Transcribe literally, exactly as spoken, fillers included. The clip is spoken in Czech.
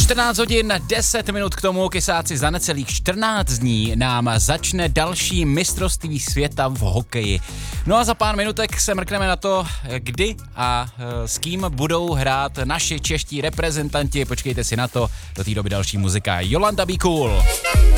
čtrnáct hodin, deset minut k tomu, kysáci, za necelých čtrnáct dní nám začne další mistrovství světa v hokeji. No a za pár minutek se mrkneme na to, kdy a s kým budou hrát naši čeští reprezentanti. Počkejte si na to, do té doby další muzika. Jolanda Be Cool.